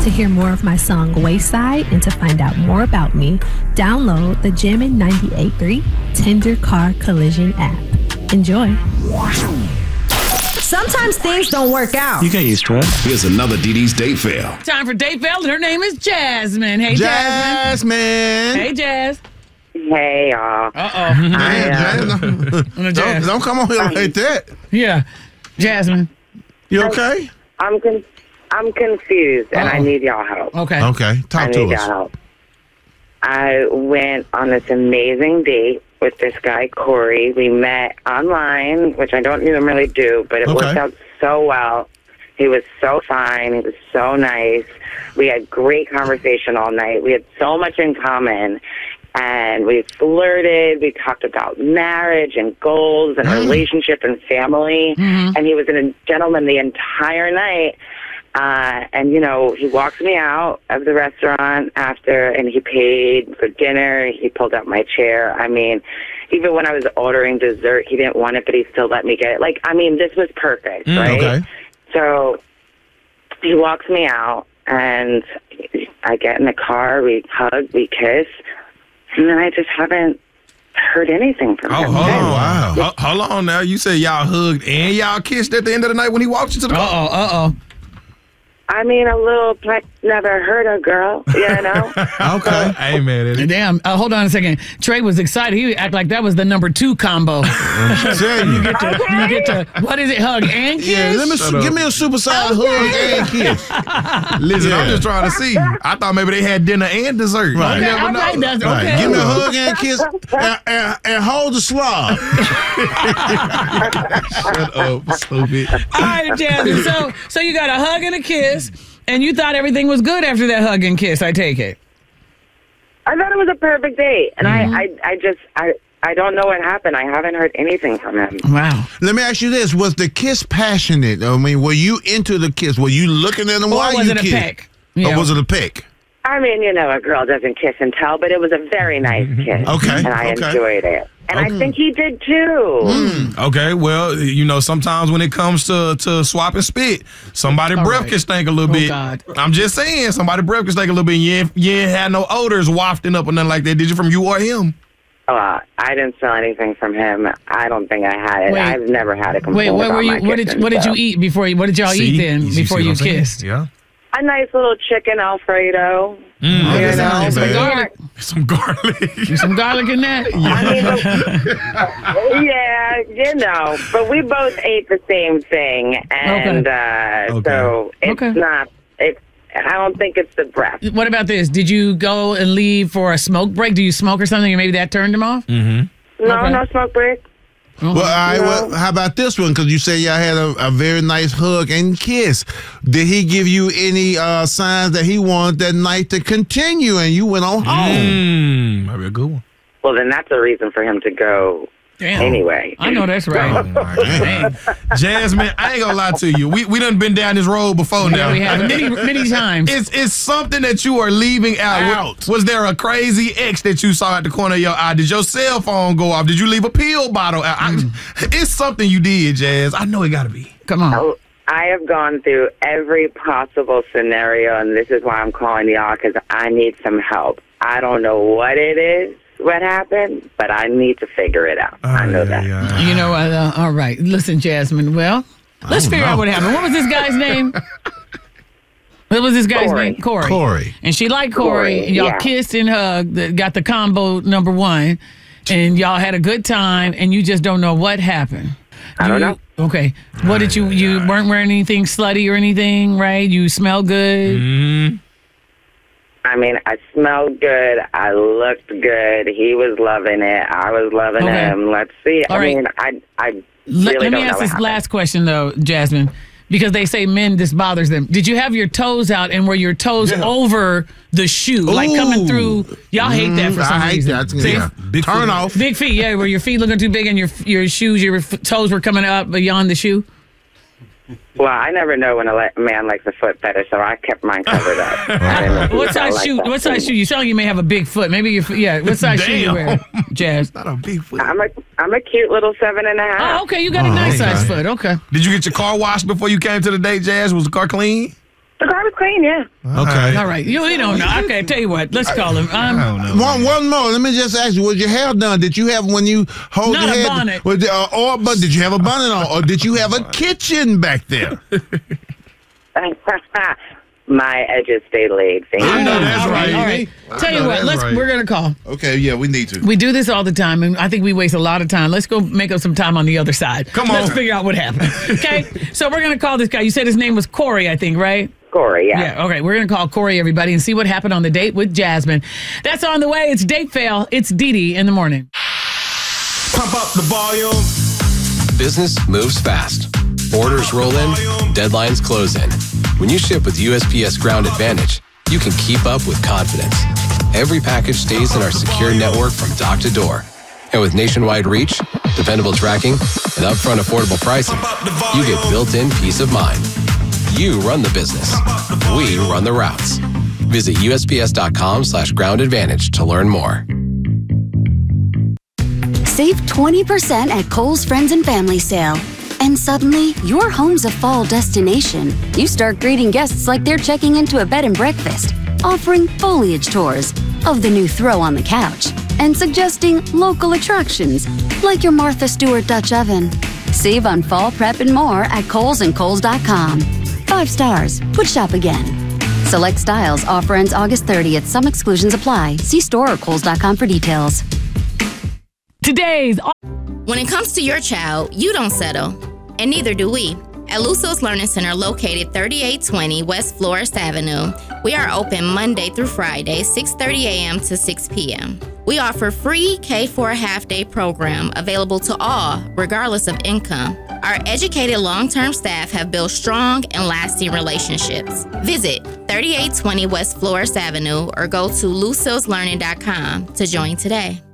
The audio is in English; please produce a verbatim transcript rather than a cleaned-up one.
To hear more of my song Wayside and to find out more about me, download the Jammin' ninety-eight point three Tender Car Collision app. Enjoy. Sometimes things don't work out. You can't use trust. Here's another Dee Dee's Date Fail. Time for Date Fail, and her name is Jasmine. Hey, Jasmine. Jasmine. Hey, Jazz. Hey, y'all. Uh-oh. Man, don't, don't, don't come on here like that. Yeah. Jasmine. You okay? I'm con- I'm confused, and Uh-oh. I need y'all help. Okay. Okay, talk I to need us. y'all help. I went on this amazing date with this guy, Corey. We met online, which I don't even really do, but it Okay. worked out so well. He was so fine. He was so nice. We had great conversation all night. We had so much in common. And we flirted. We talked about marriage and goals and relationship and family. Mm-hmm. And he was a gentleman the entire night. Uh, and, you know, he walked me out of the restaurant after, and he paid for dinner. He pulled out my chair. I mean, even when I was ordering dessert, he didn't want it, but he still let me get it. Like, I mean, this was perfect, Mm, right? okay. So he walks me out, and I get in the car. We hug, we kiss. And then I just haven't heard anything from Oh, him. hold on. wow. Ho- Hold on now. You said y'all hugged and y'all kissed at the end of the night when he walked you to the car? Uh-oh, uh-oh. I mean, a little like never hurt a girl, you know? Okay. I ain't mad at it. Damn. Uh, hold on a second. Trey was excited. He act like that was the number two combo. I'm telling you. Get to, you get to, what is it, hug and kiss? Yeah, let me Shut give up. me a supersized hug and kiss. Listen, I'm Yeah. just trying to see. I thought maybe they had dinner and dessert. Right. You Okay, never all know. right, that's Right. okay. Give me a hug and kiss and, and, and hold the slob. Shut up, stupid. All right, Jasmine. So, so you got a hug and a kiss, and you thought everything was good after that hug and kiss, I take it. I thought it was a perfect date. And Mm-hmm. I, I, I just, I, I don't know what happened. I haven't heard anything from him. Wow. Let me ask you this. Was the kiss passionate? I mean, were you into the kiss? Were you looking at him Or while was you it a kissed? peck? Or Yeah. was it a peck? I mean, you know, a girl doesn't kiss and tell, but it was a very nice kiss. Okay, And I okay. enjoyed it. And I think he did too. Okay, well, you know, sometimes when it comes to, to swap and spit, somebody All breath right. can stink a little Oh, bit. God. I'm just saying, somebody breath can stink a little bit. You ain't, you ain't had no odors wafting up or nothing like that. Did you from you or him? Uh, I didn't smell anything from him. I don't think I had it. Wait. I've never had a complaint Wait, what about were you? my What did kissing, what did so. you eat before? You, what did y'all eat then before you kissed? Yeah. A nice little chicken Alfredo. Oh, You that know, sounds Some bad. garlic, Some garlic. some garlic in that. I mean, but- yeah, you know, but we both ate the same thing, and uh, Okay. so it's Okay. not. It. I don't think it's the breath. What about this? Did you go and leave for a smoke break? Do you smoke or something, and maybe that turned him off? No, Okay. no smoke break. Well, all right, well, how about this one? Because you say y'all had a, a very nice hug and kiss. Did he give you any uh, signs that he wanted that night to continue and you went on home? Mmm, might be a good one. Well, then that's a reason for him to go Damn. anyway. I know that's right. Oh, my God. Jasmine, I ain't gonna lie to you. We we done been down this road before now. Yeah, we have many many times. It's it's something that you are leaving out. Out. Was, was there a crazy X that you saw at the corner of your eye? Did your cell phone go off? Did you leave a pill bottle out? I, it's something you did, Jazz. I know it gotta be. Come on. I have gone through every possible scenario, and this is why I'm calling y'all, because I need some help. I don't know what it is, what happened, but I need to figure it out. I know that. You know what? Uh, all right. Listen, Jasmine. Well, let's don't figure out know. what happened. What was this guy's name? What was this guy's Corey. name? Corey. Corey. And she liked Corey. Corey, and y'all yeah. kissed and hugged. that Got the combo number one. And y'all had a good time, and you just don't know what happened. I don't You- know. Okay. What did you, you weren't wearing anything slutty or anything, right? You smell good. Mm-hmm. I mean, I smelled good. I looked good. He was loving it. I was loving Okay. him. Let's see. All I right. mean, I, I really Let, let don't me know ask what this happened. last question, though, Jasmine, because they say men, this bothers them. Did you have your toes out and were your toes over the shoe, like coming Ooh. through? Y'all hate that for Mm, some I hate reason. that. See? Yeah. Big Turn foot. off. Big feet, yeah, were your feet looking too big and your your shoes, your f- toes were coming up beyond the shoe? Well, I never know when a le- man likes a foot fetish, so I kept mine covered up. I didn't know if What he size felt shoe? like that. What size shoe? You sound like you may have a big foot. Maybe your f- yeah. What size shoe you Damn. wear, Jazz? Not a big foot. I'm a, I'm a cute little seven and a half. Oh, okay, you got a nice okay. size foot. Okay. Did you get your car washed before you came to the date, Jazz? Was the car clean? The garbage clean, yeah. Okay. All right. You, you don't know. Okay, tell you what. Let's call him. Um, I don't know. One, one more. Let me just ask you: was your hair done? Did you have when you hold Not your a head? bonnet. Was there, uh, or but did you have a bonnet on, or did you have a kitchen back there? My edges stay laid. Thank I you. know that's all right. right. All right. I Tell you know what. that's Let's. right. We're gonna call. Okay, yeah, we need to. We do this all the time, and I think we waste a lot of time. Let's go make up some time on the other side. Come Let's on. figure out what happened. Okay. So we're gonna call this guy. You said his name was Corey, I think, right? Corey, yeah. Yeah, okay. We're going to call Corey, everybody, and see what happened on the date with Jasmine. That's on the way. It's Date Fail. It's Dee Dee in the morning. Pump up the volume. Business moves fast. Orders roll in, deadlines close in. When you ship with U S P S Ground Advantage, you can keep up with confidence. Every package stays in our secure network from dock to door. And with nationwide reach, dependable tracking, and upfront affordable pricing, you get built-in peace of mind. You run the business. We run the routes. Visit usps.com slash ground advantage to learn more. Save twenty percent at Kohl's Friends and Family Sale. And suddenly, your home's a fall destination. You start greeting guests like they're checking into a bed and breakfast, offering foliage tours of the new throw on the couch, and suggesting local attractions like your Martha Stewart Dutch oven. Save on fall prep and more at Kohl's and Kohl's dot com. Five stars. Would shop again. Select styles. Offer ends August thirtieth. Some exclusions apply. See store or Kohl's dot com for details. Today's. When it comes to your child, you don't settle, and neither do we. At Lusos Learning Center, located thirty-eight twenty West Florist Avenue, we are open Monday through Friday, six thirty a.m. to six p.m. We offer free K four half-day program available to all, regardless of income. Our educated long-term staff have built strong and lasting relationships. Visit thirty-eight twenty West Florist Avenue or go to lusos learning dot com to join today.